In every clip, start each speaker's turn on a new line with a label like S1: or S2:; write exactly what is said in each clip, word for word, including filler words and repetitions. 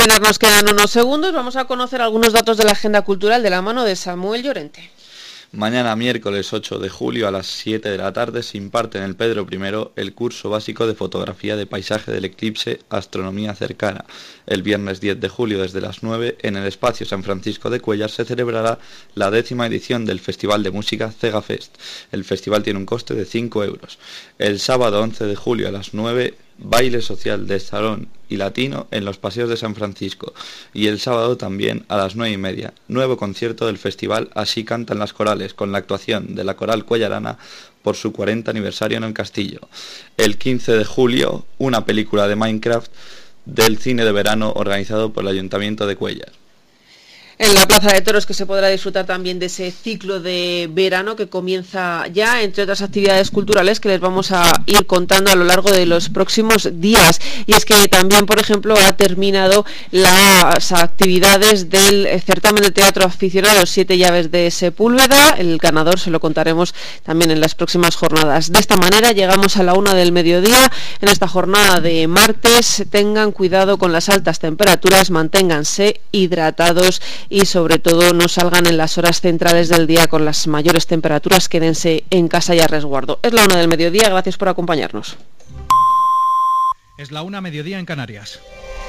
S1: Apenas nos quedan unos segundos, vamos a conocer algunos datos de la agenda cultural de la mano de Samuel Llorente.
S2: Mañana miércoles ocho de julio a las siete de la tarde se imparte en el Pedro primero el curso básico de fotografía de paisaje del eclipse Astronomía cercana. El viernes diez de julio desde las nueve en el espacio San Francisco de Cuéllar se celebrará la décima edición del Festival de Música Cegafest. El festival tiene un coste de cinco euros. El sábado once de julio a las nueve baile social de salón y latino en los paseos de San Francisco, y el sábado también a las nueve y media nuevo concierto del festival Así cantan las corales, con la actuación de la coral cuellarana por su cuarenta aniversario en el castillo. El quince de julio una película de Minecraft del cine de verano organizado por el Ayuntamiento de Cuéllar.
S1: En la Plaza de Toros, que se podrá disfrutar también de ese ciclo de verano que comienza ya, entre otras actividades culturales que les vamos a ir contando a lo largo de los próximos días. Y es que también, por ejemplo, ha terminado las actividades del certamen de teatro aficionado Siete llaves de Sepúlveda. El ganador se lo contaremos también en las próximas jornadas. De esta manera llegamos a la una del mediodía en esta jornada de martes. Tengan cuidado con las altas temperaturas, manténganse hidratados y sobre todo no salgan en las horas centrales del día con las mayores temperaturas, quédense en casa y a resguardo. Es la una del mediodía, gracias por acompañarnos.
S3: Es la una mediodía en Canarias.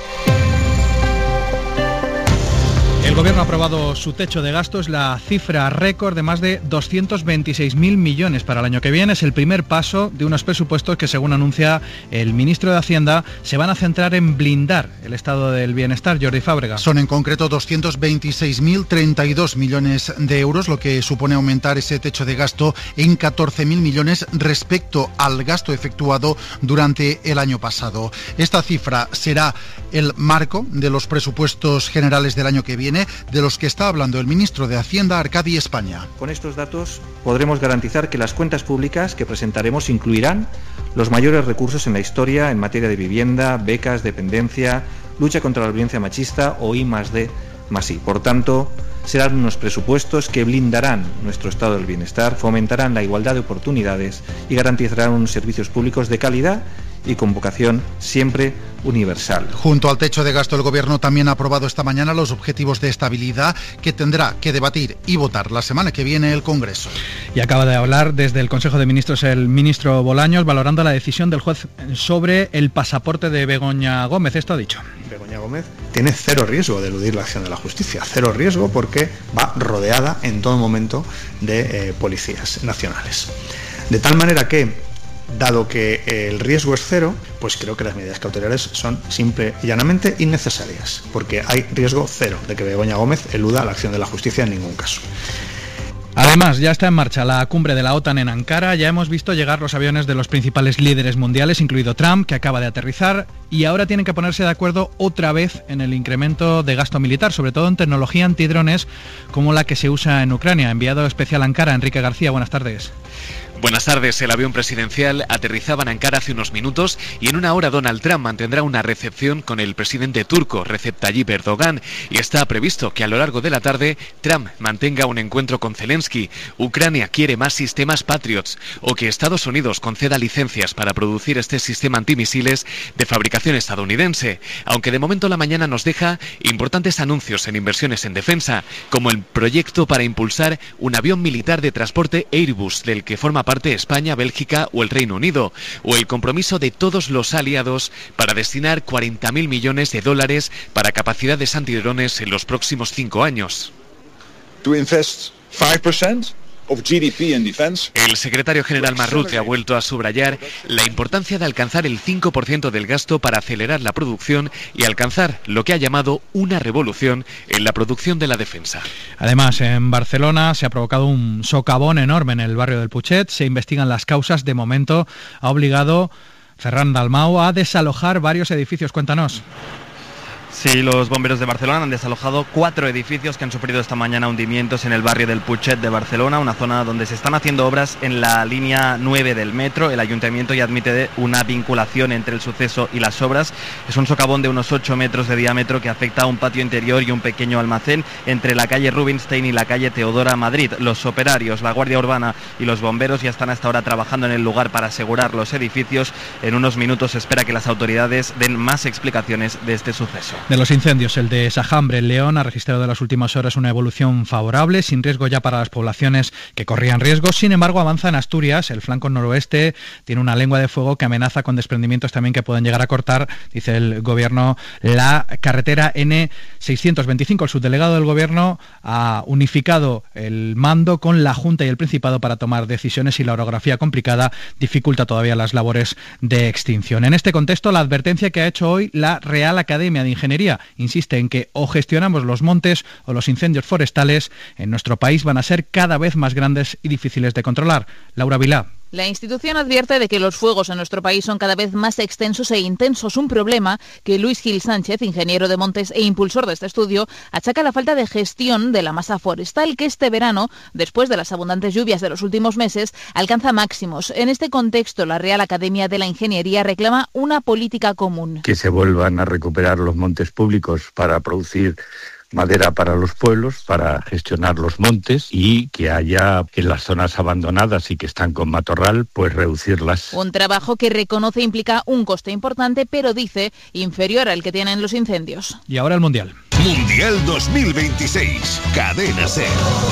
S3: El Gobierno ha aprobado su techo de gasto, es la cifra récord de más de doscientos veintiséis mil millones para el año que viene. Es el primer paso de unos presupuestos que, según anuncia el ministro de Hacienda, se van a centrar en blindar el estado del bienestar. Jordi Fábrega.
S4: Son en concreto doscientos veintiséis mil treinta y dos millones de euros, lo que supone aumentar ese techo de gasto en catorce mil millones respecto al gasto efectuado durante el año pasado. Esta cifra será el marco de los presupuestos generales del año que viene, de los que está hablando el ministro de Hacienda, Arcadi España.
S5: Con estos datos podremos garantizar que las cuentas públicas que presentaremos incluirán los mayores recursos en la historia en materia de vivienda, becas, dependencia, lucha contra la violencia machista o I más D más I. Por tanto, serán unos presupuestos que blindarán nuestro estado del bienestar, fomentarán la igualdad de oportunidades y garantizarán unos servicios públicos de calidad y con vocación siempre universal.
S4: Junto al techo de gasto, el Gobierno también ha aprobado esta mañana los objetivos de estabilidad que tendrá que debatir y votar la semana que viene el Congreso.
S3: Y acaba de hablar desde el Consejo de Ministros el ministro Bolaños, valorando la decisión del juez sobre el pasaporte de Begoña Gómez. Esto ha dicho.
S6: Begoña Gómez tiene cero riesgo de eludir la acción de la justicia, cero riesgo porque va rodeada en todo momento de eh, policías nacionales. De tal manera que, dado que el riesgo es cero, pues creo que las medidas cautelares son simple y llanamente innecesarias, porque hay riesgo cero de que Begoña Gómez eluda la acción de la justicia en ningún caso.
S3: Además, ya está en marcha la cumbre de la OTAN en Ankara. Ya hemos visto llegar los aviones de los principales líderes mundiales, incluido Trump, que acaba de aterrizar, y ahora tienen que ponerse de acuerdo otra vez en el incremento de gasto militar, sobre todo en tecnología antidrones como la que se usa en Ucrania. Enviado especial a Ankara, Enrique García, buenas tardes.
S7: Buenas tardes. El avión presidencial aterrizaba en Ankara hace unos minutos y en una hora Donald Trump mantendrá una recepción con el presidente turco Recep Tayyip Erdogan, y está previsto que a lo largo de la tarde Trump mantenga un encuentro con Zelensky. Ucrania quiere más sistemas Patriots, o que Estados Unidos conceda licencias para producir este sistema antimisiles de fabricación estadounidense, aunque de momento la mañana nos deja importantes anuncios en inversiones en defensa, como el proyecto para impulsar un avión militar de transporte Airbus, del que forma parte España, Bélgica o el Reino Unido, o el compromiso de todos los aliados para destinar cuarenta mil millones de dólares para capacidades antidrones en los próximos cinco años.
S8: To invest five percent of G D P in defense.
S7: El secretario general Marrute ha vuelto a subrayar la importancia de alcanzar el cinco por ciento del gasto para acelerar la producción y alcanzar lo que ha llamado una revolución en la producción de la defensa.
S3: Además, en Barcelona se ha provocado un socavón enorme en el barrio del Putxet. Se investigan las causas. De momento ha obligado Ferran Dalmau a desalojar varios edificios. Cuéntanos.
S9: Sí, los bomberos de Barcelona han desalojado cuatro edificios que han sufrido esta mañana hundimientos en el barrio del Putxet de Barcelona, una zona donde se están haciendo obras en la línea nueve del metro. El ayuntamiento ya admite una vinculación entre el suceso y las obras. Es un socavón de unos ocho metros de diámetro que afecta a un patio interior y un pequeño almacén entre la calle Rubinstein y la calle Teodora Madrid. Los operarios, la Guardia Urbana y los bomberos ya están hasta ahora trabajando en el lugar para asegurar los edificios. En unos minutos se espera que las autoridades den más explicaciones de este suceso.
S3: De los incendios, el de Sajambre, en León, ha registrado en las últimas horas una evolución favorable, sin riesgo ya para las poblaciones que corrían riesgo. Sin embargo, avanza en Asturias. El flanco noroeste tiene una lengua de fuego que amenaza con desprendimientos también que pueden llegar a cortar, dice el Gobierno, la carretera ene seiscientos veinticinco. El subdelegado del Gobierno ha unificado el mando con la Junta y el Principado para tomar decisiones y la orografía complicada dificulta todavía las labores de extinción. En este contexto, la advertencia que ha hecho hoy la Real Academia de Ingeniería insiste en que o gestionamos los montes o los incendios forestales en nuestro país van a ser cada vez más grandes y difíciles de controlar. Laura Vilá.
S10: La institución advierte de que los fuegos en nuestro país son cada vez más extensos e intensos, un problema que Luis Gil Sánchez, ingeniero de montes e impulsor de este estudio, achaca a la falta de gestión de la masa forestal que este verano, después de las abundantes lluvias de los últimos meses, alcanza máximos. En este contexto, la Real Academia de la Ingeniería reclama una política común.
S11: Que se vuelvan a recuperar los montes públicos para producir madera para los pueblos, para gestionar los montes y que haya en las zonas abandonadas y que están con matorral, pues reducirlas.
S10: Un trabajo que reconoce implica un coste importante, pero dice inferior al que tienen los incendios.
S3: Y ahora el Mundial.
S12: Mundial dos mil veintiséis, Cadena SER.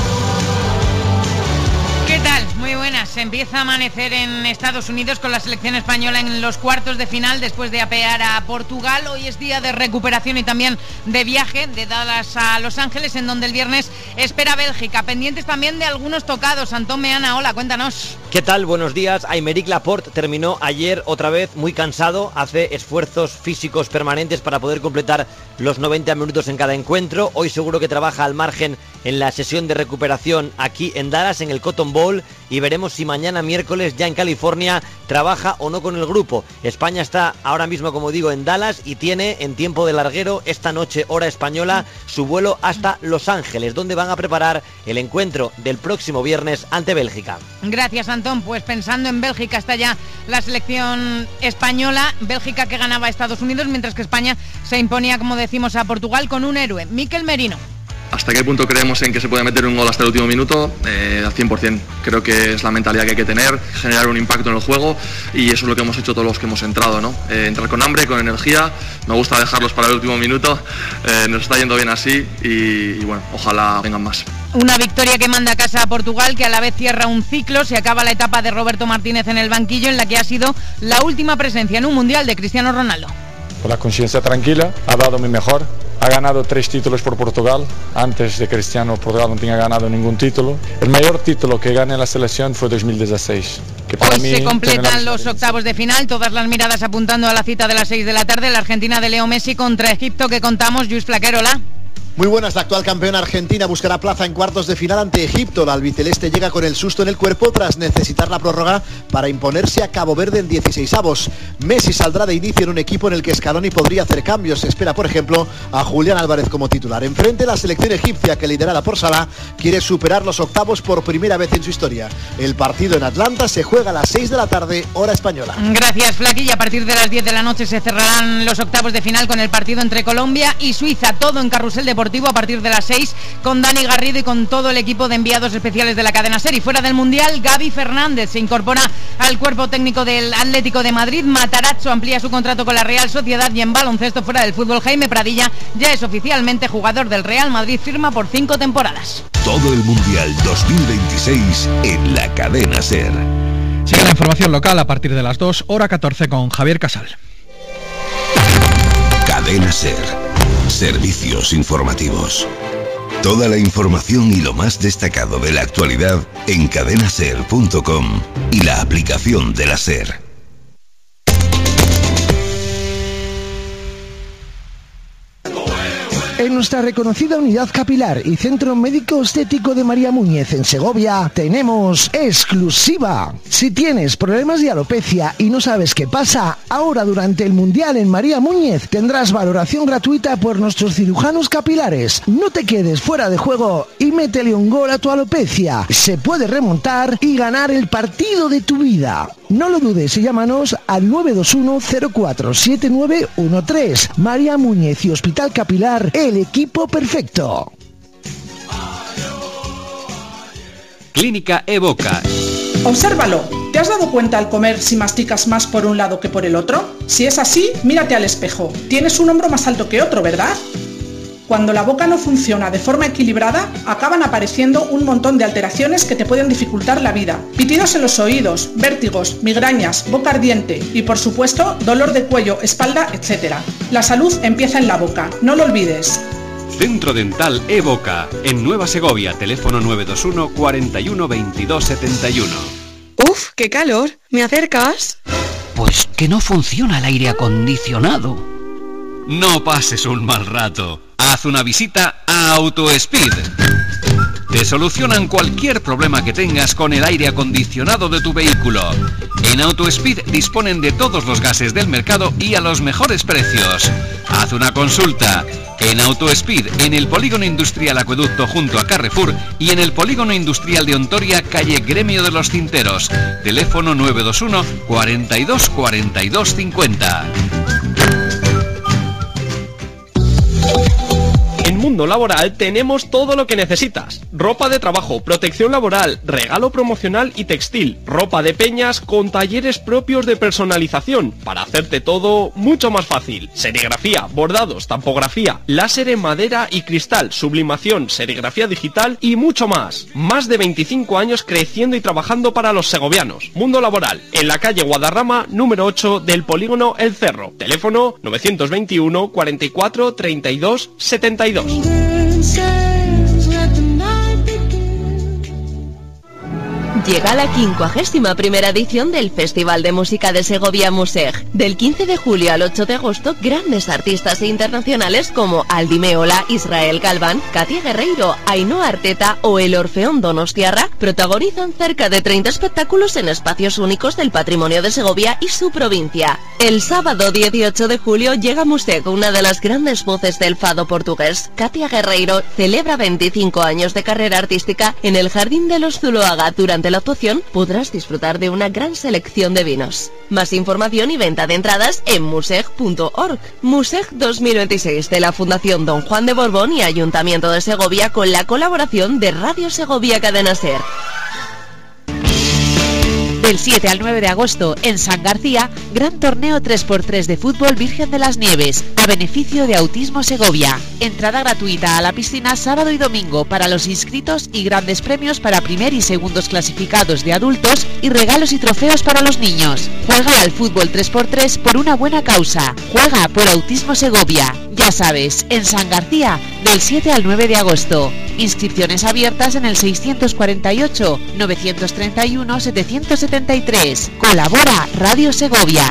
S13: ¿Qué tal? Muy buenas. Empieza a amanecer en Estados Unidos con la selección española en los cuartos de final después de apear a Portugal. Hoy es día de recuperación y también de viaje de Dallas a Los Ángeles, en donde el viernes espera Bélgica. Pendientes también de algunos tocados. Antón Meana, hola, cuéntanos.
S14: ¿Qué tal? Buenos días. Aymeric Laporte terminó ayer otra vez muy cansado. Hace esfuerzos físicos permanentes para poder completar los noventa minutos en cada encuentro. Hoy seguro que trabaja al margen en la sesión de recuperación aquí en Dallas, en el Cotton Bowl, y veremos si mañana miércoles ya en California trabaja o no con el grupo. España está ahora mismo, como digo, en Dallas y tiene en tiempo de larguero esta noche, hora española, su vuelo hasta Los Ángeles, donde van a preparar el encuentro del próximo viernes ante Bélgica.
S13: Gracias, Antón. Pues pensando en Bélgica está ya la selección española. Bélgica que ganaba a Estados Unidos, mientras que España se imponía, como decimos, a Portugal con un héroe, Mikel Merino.
S15: ¿Hasta qué punto creemos en que se puede meter un gol hasta el último minuto? Eh, al cien por ciento. Creo que es la mentalidad que hay que tener, generar un impacto en el juego, y eso es lo que hemos hecho todos los que hemos entrado, ¿no? Eh, entrar con hambre, con energía. Me gusta dejarlos para el último minuto. Eh, nos está yendo bien así y, y bueno, ojalá vengan más.
S13: Una victoria que manda a casa a Portugal, que a la vez cierra un ciclo. Se acaba la etapa de Roberto Martínez en el banquillo, en la que ha sido la última presencia en un Mundial de Cristiano Ronaldo.
S16: Con la conciencia tranquila, ha dado mi mejor. Ha ganado tres títulos por Portugal. Antes de Cristiano, Portugal no tenía ganado ningún título. El mayor título que gané en la selección fue dos mil dieciséis. Que para
S13: Hoy
S16: mí
S13: se completan los octavos de final, todas las miradas apuntando a la cita de las seis de la tarde, la Argentina de Leo Messi contra Egipto, que contamos. Luis Flaquero, hola.
S17: Muy buenas, la actual campeona argentina buscará plaza en cuartos de final ante Egipto. La albiceleste llega con el susto en el cuerpo tras necesitar la prórroga para imponerse a Cabo Verde en dieciseisavos. Messi saldrá de inicio en un equipo en el que Scaloni podría hacer cambios. Se espera, por ejemplo, a Julián Álvarez como titular. Enfrente, la selección egipcia, que liderada por Salah, quiere superar los octavos por primera vez en su historia. El partido en Atlanta se juega a las seis de la tarde, hora española.
S13: Gracias, Flaquilla. A partir de las diez de la noche se cerrarán los octavos de final con el partido entre Colombia y Suiza. Todo en Carrusel Deportivo a partir de las seis, con Dani Garrido y con todo el equipo de enviados especiales de la cadena SER. Y fuera del Mundial, Gaby Fernández se incorpora al cuerpo técnico del Atlético de Madrid. Matarazzo amplía su contrato con la Real Sociedad, y en baloncesto, fuera del fútbol, Jaime Pradilla ya es oficialmente jugador del Real Madrid, firma por cinco temporadas.
S12: Todo el Mundial dos mil veintiséis en la cadena SER.
S3: Sigue la información local a partir de las dos, hora catorce, con Javier Casal.
S12: Cadena SER. Servicios informativos. Toda la información y lo más destacado de la actualidad en cadena ser punto com y la aplicación de la SER.
S18: En nuestra reconocida unidad capilar y centro médico estético de María Muñez en Segovia tenemos exclusiva. Si tienes problemas de alopecia y no sabes qué pasa, ahora durante el Mundial en María Muñez tendrás valoración gratuita por nuestros cirujanos capilares. No te quedes fuera de juego y métele un gol a tu alopecia. Se puede remontar y ganar el partido de tu vida. No lo dudes y llámanos al nueve dos uno cero cuatro siete nueve uno tres. María Muñez y Hospital Capilar, el equipo perfecto.
S19: Clínica Evoca.
S20: Obsérvalo.
S19: ¿Te has dado cuenta al comer si masticas más por un lado que por el otro? Si es así, mírate al espejo. Tienes un hombro más alto que otro, ¿verdad? Cuando la boca no funciona de forma equilibrada, acaban apareciendo un montón de alteraciones que te pueden dificultar la vida. Pitidos en los oídos, vértigos, migrañas, boca ardiente y, por supuesto, dolor de cuello, espalda, etcétera. La salud empieza en la boca, no lo olvides.
S20: Centro Dental Evoca, en Nueva Segovia, teléfono nueve dos uno, cuarenta y uno, veintidós setenta y uno.
S21: ¡Uf, qué calor! ¿Me acercas?
S22: Pues que no funciona el aire acondicionado.
S20: No pases un mal rato. Haz una visita a AutoSpeed. Te solucionan cualquier problema que tengas con el aire acondicionado de tu vehículo. En AutoSpeed disponen de todos los gases del mercado y a los mejores precios. Haz una consulta. En AutoSpeed, en el Polígono Industrial Acueducto junto a Carrefour y en el Polígono Industrial de Ontoria, calle Gremio de los Cinteros. Teléfono nueve dos uno, cuarenta y dos, cuarenta y dos cincuenta.
S23: En Mundo Laboral tenemos todo lo que necesitas. Ropa de trabajo, protección laboral, regalo promocional y textil, ropa de peñas con talleres propios de personalización para hacerte todo mucho más fácil. Serigrafía, bordados, tampografía, láser en madera y cristal, sublimación, serigrafía digital y mucho más. Más de veinticinco años creciendo y trabajando para los segovianos. Mundo Laboral, en la calle Guadarrama, número ocho del Polígono El Cerro. Teléfono novecientos veintiuno, cuarenta y cuatro, treinta y dos, setenta y dos.
S24: Llega la quincuagésima primera edición del Festival de Música de Segovia Museg. Del quince de julio al ocho de agosto, grandes artistas internacionales como Aldi Meola, Israel Galván, Katia Guerreiro, Ainhoa Arteta o el Orfeón Donostiarra protagonizan cerca de treinta espectáculos en espacios únicos del patrimonio de Segovia y su provincia. El sábado dieciocho de julio llega a Museg una de las grandes voces del fado portugués. Katia Guerreiro celebra veinticinco años de carrera artística en el Jardín de los Zuloaga. Durante la actuación podrás disfrutar de una gran selección de vinos. Más información y venta de entradas en museg punto org. Museg dos mil veintiséis de la Fundación Don Juan de Borbón y Ayuntamiento de Segovia con la colaboración de Radio Segovia Cadena Ser.
S25: Del siete al nueve de agosto, en San García, gran torneo tres por tres de fútbol Virgen de las Nieves, a beneficio de Autismo Segovia. Entrada gratuita a la piscina sábado y domingo para los inscritos y grandes premios para primer y segundos clasificados de adultos y regalos y trofeos para los niños. Juega al fútbol tres por tres por una buena causa. Juega por Autismo Segovia. Ya sabes, en San García, del siete al nueve de agosto. Inscripciones abiertas en el seiscientos cuarenta y ocho, novecientos treinta y uno, setecientos setenta y tres. Colabora Radio Segovia.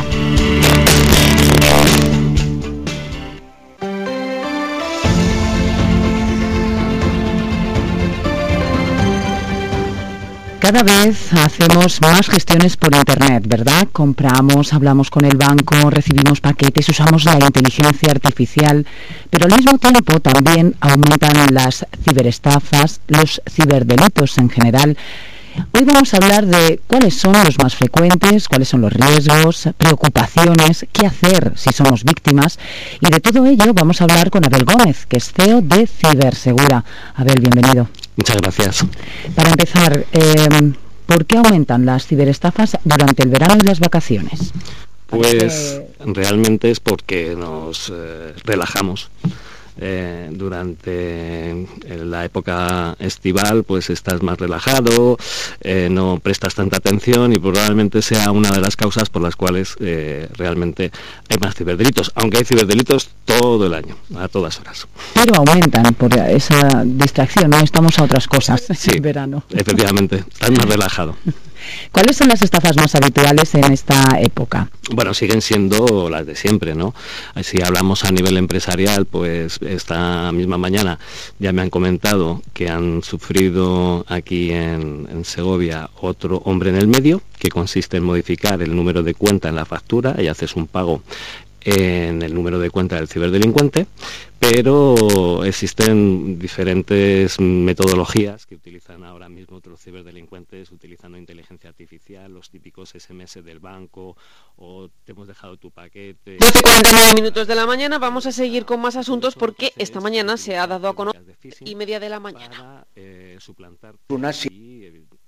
S26: Cada vez hacemos más gestiones por Internet, ¿verdad? Compramos, hablamos con el banco, recibimos paquetes, usamos la inteligencia artificial, pero al mismo tiempo también aumentan las ciberestafas, los ciberdelitos en general. Hoy vamos a hablar de cuáles son los más frecuentes, cuáles son los riesgos, preocupaciones, qué hacer si somos víctimas, y de todo ello vamos a hablar con Abel Gómez, que es C E O de Cibersegura. Abel, bienvenido.
S27: Muchas gracias.
S26: Para empezar, eh, ¿por qué aumentan las ciberestafas durante el verano y las vacaciones?
S27: Pues realmente es porque nos eh, relajamos. Eh, durante la época estival pues estás más relajado, eh, no prestas tanta atención y probablemente sea una de las causas por las cuales eh, realmente hay más ciberdelitos, aunque hay ciberdelitos todo el año, a todas horas.
S26: Pero aumentan por esa distracción, no estamos a otras cosas
S27: sí,
S26: en verano.
S27: Efectivamente, estás más relajado.
S26: ¿Cuáles son las estafas más habituales en esta época?
S27: Bueno, siguen siendo las de siempre, ¿no? Si hablamos a nivel empresarial, pues esta misma mañana ya me han comentado que han sufrido aquí en, en Segovia otro hombre en el medio, que consiste en modificar el número de cuenta en la factura y haces un pago en el número de cuenta del ciberdelincuente, pero existen diferentes metodologías que utilizan ahora mismo otros ciberdelincuentes utilizando inteligencia artificial, los típicos ese eme ese del banco o te hemos dejado tu paquete.
S1: doce y cuarenta y nueve minutos de la mañana, vamos a seguir con más asuntos porque esta mañana se ha dado a conocer y media de la mañana.
S27: Eh, suplantar
S28: una
S27: y luego pueden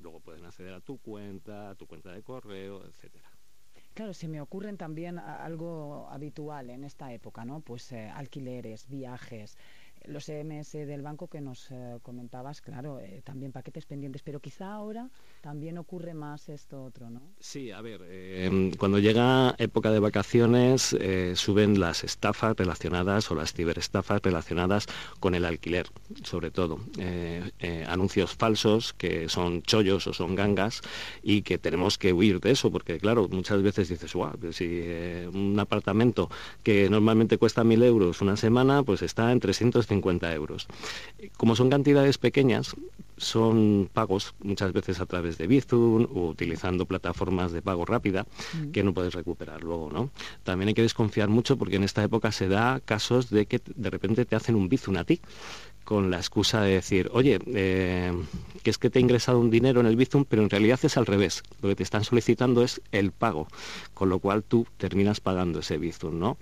S27: acceder a tu cuenta, a tu cuenta de correo, etcétera.
S26: Claro, se me ocurren también algo habitual en esta época, ¿no? Pues eh, alquileres, viajes, los E M S del banco que nos eh, comentabas, claro, eh, también paquetes pendientes, pero quizá ahora también ocurre más esto otro, ¿no?
S27: Sí, a ver, eh, cuando llega época de vacaciones eh, suben las estafas relacionadas o las ciberestafas relacionadas con el alquiler, sobre todo. Eh, eh, anuncios falsos que son chollos o son gangas y que tenemos que huir de eso, porque claro, muchas veces dices, guau, si eh, un apartamento que normalmente cuesta mil euros una semana, pues está en trescientos cincuenta euros. Como son cantidades pequeñas, son pagos muchas veces a través de Bizum o utilizando plataformas de pago rápida mm. que no puedes recuperar luego, ¿no? También hay que desconfiar mucho porque en esta época se da casos de que de repente te hacen un Bizum a ti con la excusa de decir, oye, eh, que es que te he ingresado un dinero en el Bizum, pero en realidad es al revés. Lo que te están solicitando es el pago, con lo cual tú terminas pagando ese Bizum, ¿no?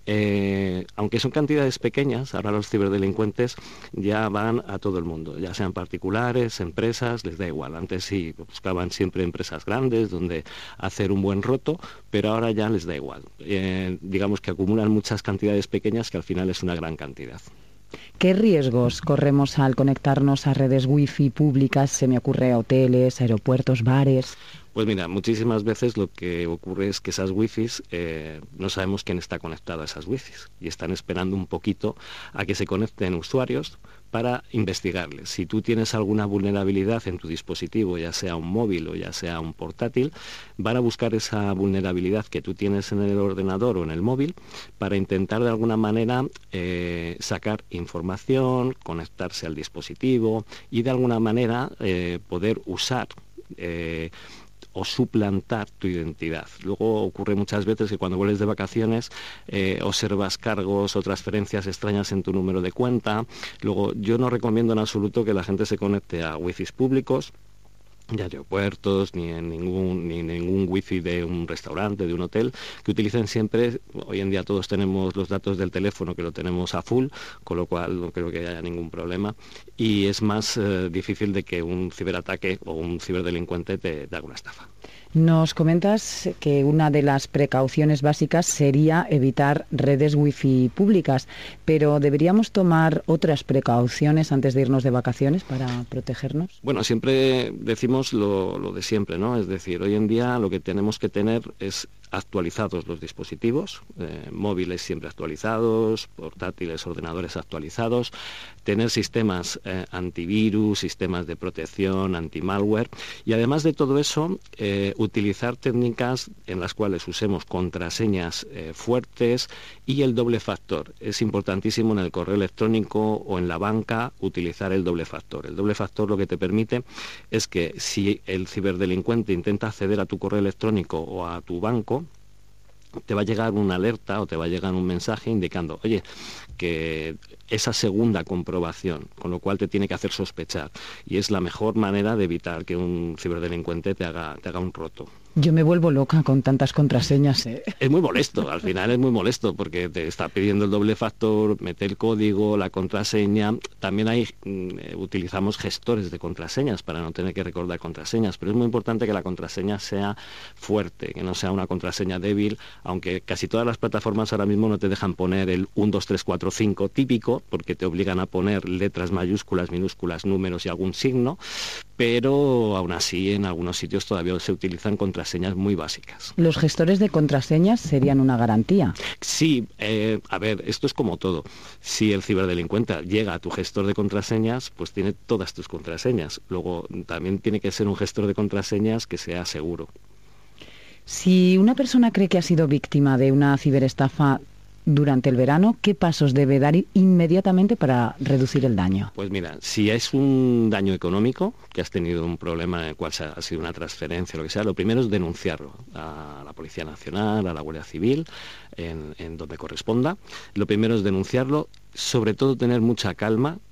S27: Eh, aunque son cantidades pequeñas, ahora los ciberdelincuentes ya van a todo el mundo, ya sean particulares, empresas, les da igual. Antes sí buscaban siempre empresas grandes donde hacer un buen roto, pero ahora ya les da igual. Eh, digamos que acumulan muchas cantidades pequeñas que al final es una gran cantidad.
S26: ¿Qué riesgos corremos al conectarnos a redes wifi públicas? Se me ocurre hoteles, aeropuertos, bares.
S27: Pues mira, muchísimas veces lo que ocurre es que esas wifis eh, no sabemos quién está conectado a esas wifis y están esperando un poquito a que se conecten usuarios para investigarles. Si tú tienes alguna vulnerabilidad en tu dispositivo, ya sea un móvil o ya sea un portátil, van a buscar esa vulnerabilidad que tú tienes en el ordenador o en el móvil para intentar de alguna manera eh, sacar información, conectarse al dispositivo y de alguna manera eh, poder usar eh, o suplantar tu identidad. Luego ocurre muchas veces que cuando vuelves de vacaciones eh, observas cargos o transferencias extrañas en tu número de cuenta. Luego yo no recomiendo en absoluto que la gente se conecte a wifis públicos, ni aeropuertos, ni en ningún, ni ningún wifi de un restaurante, de un hotel, que utilicen siempre, hoy en día todos tenemos los datos del teléfono que lo tenemos a full, con lo cual no creo que haya ningún problema, y es más eh, difícil de que un ciberataque o un ciberdelincuente te, te haga una estafa.
S26: Nos comentas que una de las precauciones básicas sería evitar redes wifi públicas, pero ¿deberíamos tomar otras precauciones antes de irnos de vacaciones para protegernos?
S27: Bueno, siempre decimos lo, lo de siempre, ¿no? Es decir, hoy en día lo que tenemos que tener es actualizados los dispositivos, eh, móviles siempre actualizados, portátiles, ordenadores actualizados, tener sistemas eh, antivirus, sistemas de protección, anti-malware y además de todo eso, eh, utilizar técnicas en las cuales usemos contraseñas eh, fuertes y el doble factor. Es importantísimo en el correo electrónico o en la banca utilizar el doble factor. El doble factor lo que te permite es que si el ciberdelincuente intenta acceder a tu correo electrónico o a tu banco, te va a llegar una alerta o te va a llegar un mensaje indicando, oye, que esa segunda comprobación, con lo cual te tiene que hacer sospechar. Y es la mejor manera de evitar que un ciberdelincuente te haga, te haga un roto.
S26: Yo me vuelvo loca con tantas contraseñas, ¿eh?
S27: Es muy molesto, al final es muy molesto porque te está pidiendo el doble factor, mete el código, la contraseña. También hay mm, utilizamos gestores de contraseñas para no tener que recordar contraseñas, pero es muy importante que la contraseña sea fuerte, que no sea una contraseña débil, aunque casi todas las plataformas ahora mismo no te dejan poner el uno, dos, tres, cuatro, cinco típico, porque te obligan a poner letras mayúsculas, minúsculas, números y algún signo, pero aún así en algunos sitios todavía se utilizan contraseñas muy básicas.
S26: ¿Los gestores de contraseñas serían una garantía?
S27: Sí, eh, a ver, esto es como todo. Si el ciberdelincuente llega a tu gestor de contraseñas, pues tiene todas tus contraseñas. Luego también tiene que ser un gestor de contraseñas que sea seguro.
S26: Si una persona cree que ha sido víctima de una ciberestafa durante el verano, ¿qué pasos debe dar inmediatamente para reducir el daño?
S27: Pues mira, si es un daño económico, que has tenido un problema en el cual ha sido una transferencia o lo que sea, lo primero es denunciarlo a la Policía Nacional, a la Guardia Civil, en, en donde corresponda. Lo primero es denunciarlo, sobre todo tener mucha calma,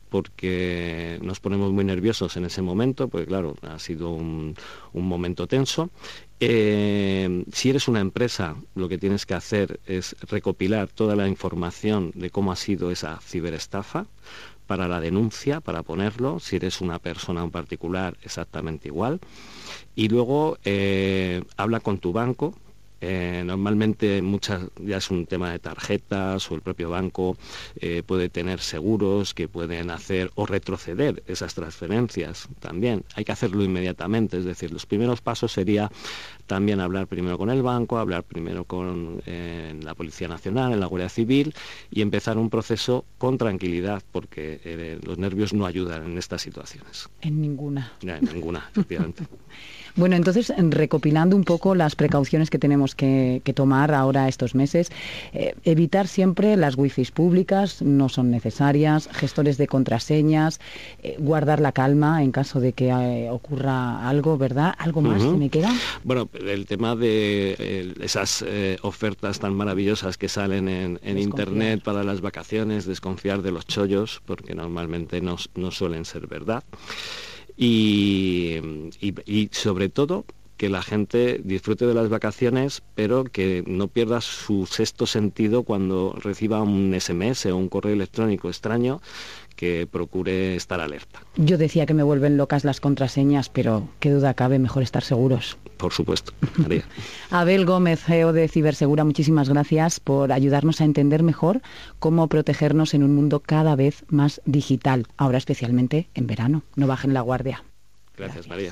S27: porque nos ponemos muy nerviosos en ese momento, porque claro, ha sido un, un momento tenso. Eh, si eres una empresa, lo que tienes que hacer es recopilar toda la información de cómo ha sido esa ciberestafa para la denuncia, para ponerlo. Si eres una persona en particular, exactamente igual. Y luego eh, habla con tu banco. Eh, normalmente muchas ya es un tema de tarjetas, o el propio banco eh, puede tener seguros que pueden hacer o retroceder esas transferencias también. Hay que hacerlo inmediatamente, es decir, los primeros pasos sería también hablar primero con el banco, hablar primero con eh, la Policía Nacional, en la Guardia Civil, y empezar un proceso con tranquilidad, porque eh, los nervios no ayudan en estas situaciones.
S26: En ninguna.
S27: Ya, en ninguna, efectivamente.
S26: Bueno, entonces, recopilando un poco las precauciones que tenemos que, que tomar ahora estos meses, eh, evitar siempre las wifis públicas, no son necesarias, gestores de contraseñas, eh, guardar la calma en caso de que eh, ocurra algo, ¿verdad? ¿Algo más
S27: Uh-huh.
S26: que me queda?
S27: Bueno, el tema de eh, esas eh, ofertas tan maravillosas que salen en, en Internet para las vacaciones, desconfiar de los chollos, porque normalmente no, no suelen ser verdad. Y, y, y sobre todo que la gente disfrute de las vacaciones, pero que no pierda su sexto sentido cuando reciba un ese eme ese o un correo electrónico extraño, que procure estar alerta.
S26: Yo decía que me vuelven locas las contraseñas, pero qué duda cabe, mejor estar seguros.
S27: Por supuesto, María.
S26: Abel Gómez, C E O de Cibersegura, muchísimas gracias por ayudarnos a entender mejor cómo protegernos en un mundo cada vez más digital, ahora especialmente en verano. No bajen la guardia.
S27: Gracias, María.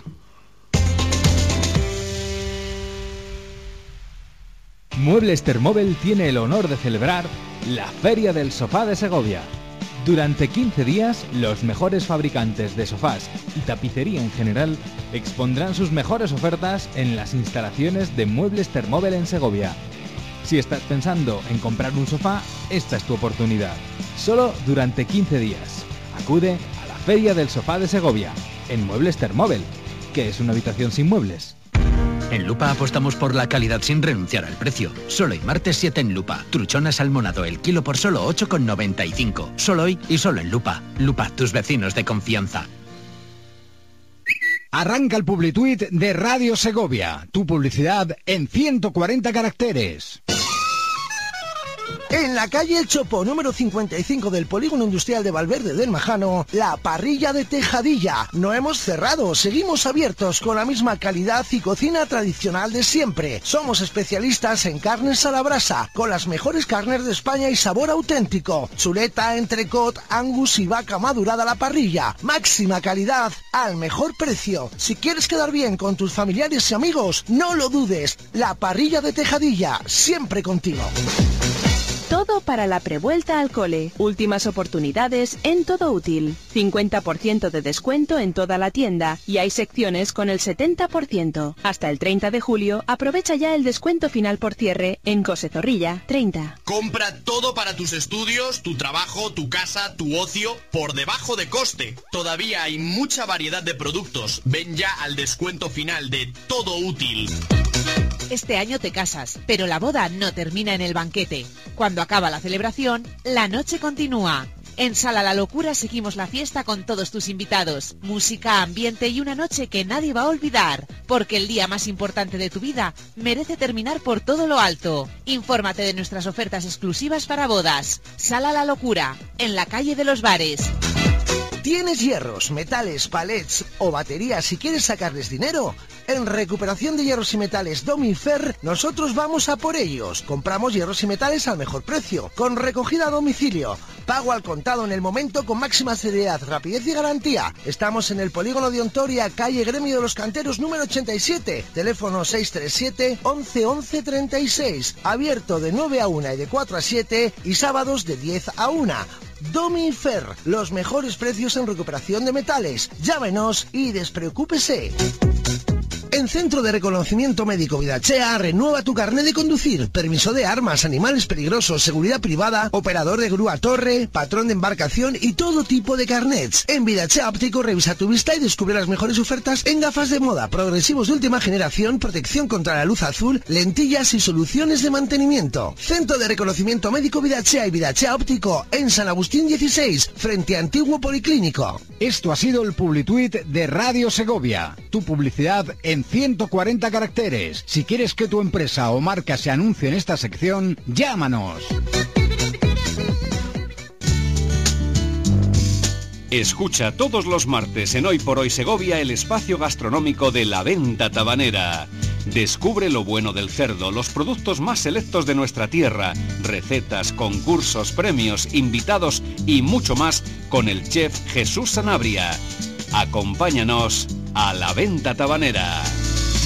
S2: Muebles Termóvel tiene el honor de celebrar la Feria del Sofá de Segovia. Durante quince días, los mejores fabricantes de sofás y tapicería en general expondrán sus mejores ofertas en las instalaciones de Muebles Termóvel en Segovia. Si estás pensando en comprar un sofá, esta es tu oportunidad. Solo durante quince días. Acude a la Feria del Sofá de Segovia, en Muebles Termóvel, que es una habitación sin muebles.
S4: En Lupa apostamos por la calidad sin renunciar al precio. Solo hoy martes siete en Lupa. Truchona salmonado el kilo por solo ocho con noventa y cinco. Solo hoy y solo en Lupa. Lupa, tus vecinos de confianza.
S5: Arranca el Publituit de Radio Segovia. Tu publicidad en ciento cuarenta caracteres.
S18: En la calle Chopo, número cincuenta y cinco del Polígono Industrial de Valverde del Majano, la parrilla de Tejadilla. No hemos cerrado, seguimos abiertos con la misma calidad y cocina tradicional de siempre. Somos especialistas en carnes a la brasa, con las mejores carnes de España y sabor auténtico. Chuleta, entrecot, angus y vaca madurada a la parrilla. Máxima calidad al mejor precio. Si quieres quedar bien con tus familiares y amigos, no lo dudes. La parrilla de Tejadilla, siempre contigo.
S6: Todo para la prevuelta al cole. Últimas oportunidades en Todo Útil. cincuenta por ciento de descuento en toda la tienda y hay secciones con el setenta por ciento. Hasta el treinta de julio aprovecha ya el descuento final por cierre en Cose Zorrilla treinta.
S7: Compra todo para tus estudios, tu trabajo, tu casa, tu ocio, por debajo de coste. Todavía hay mucha variedad de productos. Ven ya al descuento final de Todo Útil.
S25: Este año te casas, pero la boda no termina en el banquete. Cuando acaba la celebración, la noche continúa. En Sala La Locura seguimos la fiesta con todos tus invitados. Música, ambiente y una noche que nadie va a olvidar. Porque el día más importante de tu vida merece terminar por todo lo alto. Infórmate de nuestras ofertas exclusivas para bodas. Sala La Locura, en la calle de los Bares.
S18: ¿Tienes hierros, metales, palets o baterías y quieres sacarles dinero? En Recuperación de Hierros y Metales Domifer, nosotros vamos a por ellos. Compramos hierros y metales al mejor precio, con recogida a domicilio, pago al contado en el momento con máxima seriedad, rapidez y garantía. Estamos en el Polígono de Ontoria, calle Gremio de los Canteros número ochenta y siete, teléfono seis tres siete, once, once, treinta y seis, abierto de nueve a una y de cuatro a siete y sábados de diez a una. Domifer, los mejores precios en recuperación de metales. Llámenos y despreocúpese. En En Centro de Reconocimiento Médico Vidachea, renueva tu carnet de conducir, permiso de armas, animales peligrosos, seguridad privada, operador de grúa torre, patrón de embarcación y todo tipo de carnets. En Vidachea Óptico revisa tu vista y descubre las mejores ofertas en gafas de moda, progresivos de última generación, protección contra la luz azul, lentillas y soluciones de mantenimiento. Centro de Reconocimiento Médico Vidachea y Vidachea Óptico en San Agustín dieciséis, frente a Antiguo Policlínico.
S5: Esto ha sido el Publituit de Radio Segovia, tu publicidad en ciento cuarenta caracteres. Si quieres que tu empresa o marca se anuncie en esta sección, llámanos.
S20: Escucha todos los martes en Hoy por Hoy Segovia el espacio gastronómico de La Venta Tabanera. Descubre lo bueno del cerdo, los productos más selectos de nuestra tierra, recetas, concursos, premios, invitados y mucho más con el chef Jesús Sanabria. Acompáñanos a La Venta Tabanera.